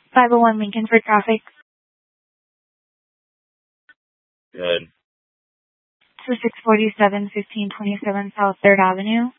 501 Lincoln for traffic. Good. To 647 1527 South 3rd Avenue.